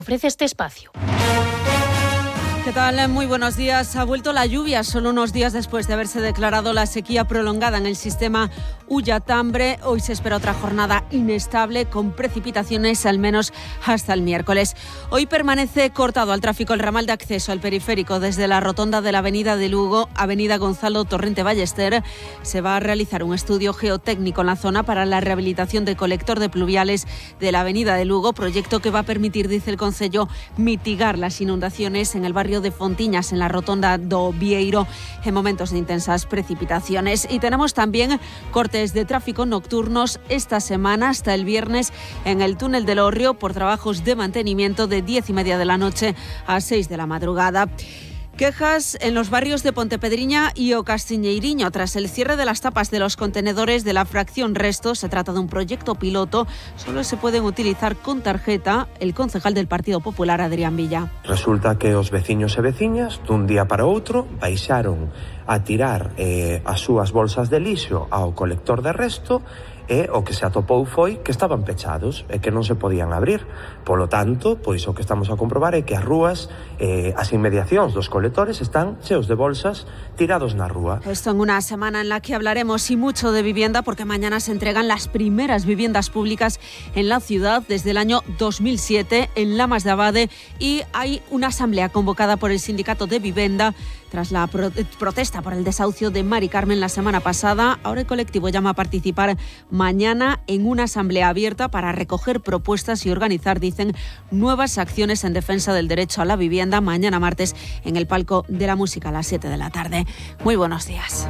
Ofrece este espacio. ¿Qué tal? Muy buenos días. Ha vuelto la lluvia solo unos días después de haberse declarado la sequía prolongada en el sistema Ulla-Tambre. Hoy se espera otra jornada inestable con precipitaciones al menos hasta el miércoles. Hoy permanece cortado al tráfico el ramal de acceso al periférico desde la rotonda de la avenida de Lugo, avenida Gonzalo Torrente Ballester. Se va a realizar un estudio geotécnico en la zona para la rehabilitación del colector de pluviales de la avenida de Lugo, proyecto que va a permitir, dice el Concello, mitigar las inundaciones en el barrio de Fontiñas, en la rotonda do Vieiro, en momentos de intensas precipitaciones. Y tenemos también cortes de tráfico nocturnos esta semana hasta el viernes en el túnel del Orrio por trabajos de mantenimiento de 10:30 de la noche a 6 de la madrugada. Quejas en los barrios de Pontepedriña y O Castiñeiriño tras el cierre de las tapas de los contenedores de la fracción Resto. Se trata de un proyecto piloto. Solo se pueden utilizar con tarjeta. El concejal del Partido Popular, Adrián Villa. Resulta que os veciños e veciñas dun día para outro baixaron a tirar as súas bolsas de lixo ao colector de Resto e o que se atopou foi que estaban pechados e que non se podían abrir. Polo tanto, pois o que estamos a comprobar é que as rúas, as inmediacións dos colectores están cheos de bolsas tirados na rúa. Esto en una semana en la que hablaremos y mucho de vivienda, porque mañana se entregan las primeras viviendas públicas en la ciudad desde el año 2007 en Lamas de Abade, y hay una asamblea convocada por el Sindicato de Vivienda tras la protesta por el desahucio de Mari Carmen la semana pasada. Ahora el colectivo llama a participar mañana en una asamblea abierta para recoger propuestas y organizar, dicen, nuevas acciones en defensa del derecho a la vivienda. Mañana martes en el Palco de la Música a las 7 de la tarde. Muy buenos días.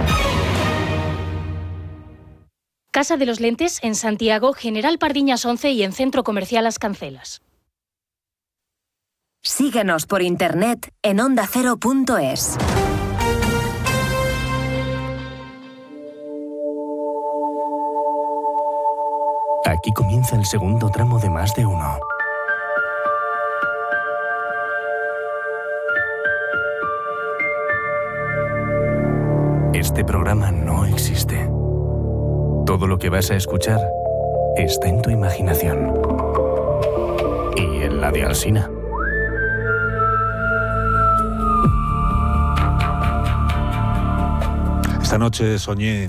Casa de los Lentes en Santiago, General Pardiñas 11 y en Centro Comercial Las Cancelas. Síguenos por internet en ondacero.es. Aquí comienza el segundo tramo de Más de Uno. Este programa no existe. Todo lo que vas a escuchar está en tu imaginación. Y en la de Alsina. Esta noche soñé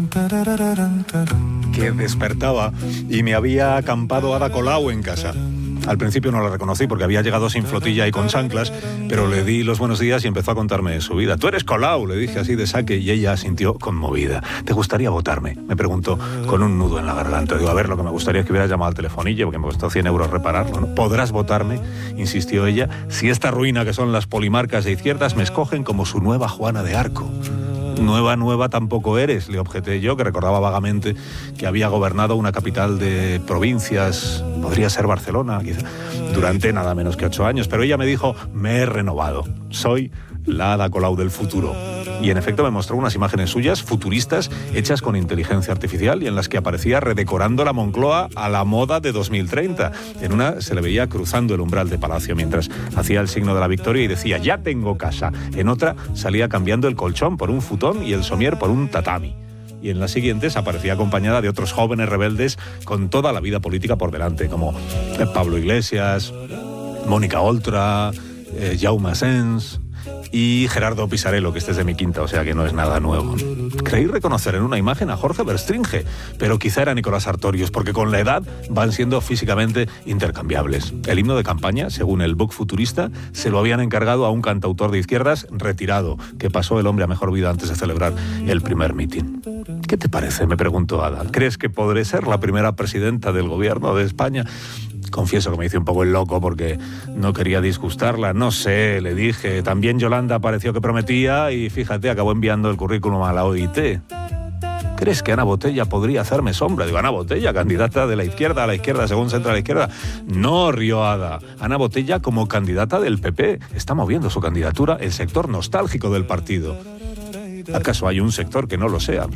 que despertaba y me había acampado Ada Colau en casa. Al principio no la reconocí porque había llegado sin flotilla y con chanclas, pero le di los buenos días y empezó a contarme su vida. «Tú eres Colau», le dije así de saque, y ella sintió conmovida. «¿Te gustaría votarme?», me preguntó con un nudo en la garganta. Digo, a ver, lo que me gustaría es que hubieras llamado al telefonillo, porque me costó 100 euros repararlo, ¿no? «¿Podrás votarme?», insistió ella, «si esta ruina que son las polimarcas de izquierdas me escogen como su nueva Juana de Arco». Nueva tampoco eres, le objeté yo, que recordaba vagamente que había gobernado una capital de provincias, podría ser Barcelona, quizá, durante nada menos que 8 años. Pero ella me dijo, me he renovado, soy la Ada Colau del futuro. Y en efecto me mostró unas imágenes suyas futuristas hechas con inteligencia artificial y en las que aparecía redecorando la Moncloa a la moda de 2030. En una se le veía cruzando el umbral de Palacio mientras hacía el signo de la victoria y decía, ya tengo casa. En otra salía cambiando el colchón por un futón y el somier por un tatami. Y en las siguientes aparecía acompañada de otros jóvenes rebeldes con toda la vida política por delante, como Pablo Iglesias, Mónica Oltra, Jaume Asens y Gerardo Pisarello, que este es de mi quinta, o sea que no es nada nuevo. Creí reconocer en una imagen a Jorge Verstringe, pero quizá era Nicolás Artorius, porque con la edad van siendo físicamente intercambiables. El himno de campaña, según el book futurista, se lo habían encargado a un cantautor de izquierdas retirado, que pasó el hombre a mejor vida antes de celebrar el primer mitin. ¿Qué te parece?, me preguntó Ada. ¿Crees que podré ser la primera presidenta del gobierno de España? Confieso que me hice un poco el loco porque no quería disgustarla. No sé, le dije. También Yolanda pareció que prometía y fíjate, acabó enviando el currículum a la OIT. ¿Crees que Ana Botella podría hacerme sombra? Digo, Ana Botella, candidata de la izquierda a la izquierda, según centra a la izquierda. No, rió Ada. Ana Botella como candidata del PP. Está moviendo su candidatura el sector nostálgico del partido. ¿Acaso hay un sector que no lo sea?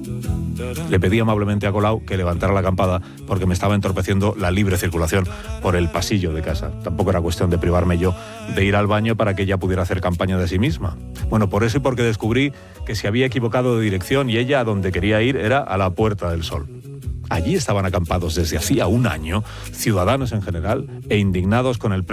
Le pedí amablemente a Colau que levantara la acampada porque me estaba entorpeciendo la libre circulación por el pasillo de casa. Tampoco era cuestión de privarme yo de ir al baño para que ella pudiera hacer campaña de sí misma. Bueno, por eso y porque descubrí que se había equivocado de dirección y ella a donde quería ir era a la Puerta del Sol. Allí estaban acampados desde hacía un año ciudadanos en general e indignados con el